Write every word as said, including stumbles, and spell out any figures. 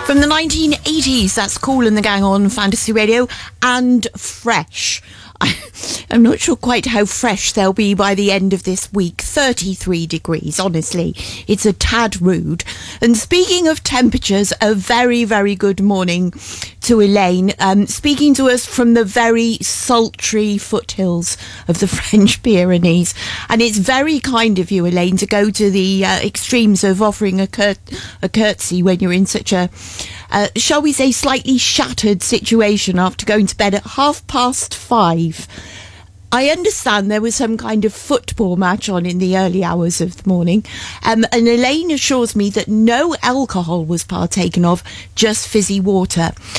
From the nineteen eighties, that's Kool and the Gang on Fantasy Radio, and Fresh. I, I'm not sure quite how fresh they'll be by the end of this week. thirty-three degrees, honestly. It's a tad rude. And speaking of temperatures, a very, very good morning to Elaine, um, speaking to us from the very sultry foothills of the French Pyrenees. And it's very kind of you, Elaine, to go to the uh, extremes of offering a, cur- a curtsy when you're in such a, uh, shall we say, slightly shattered situation after going to bed at half past five. I understand there was some kind of football match on in the early hours of the morning, um, and Elaine assures me that no alcohol was partaken of, just fizzy water.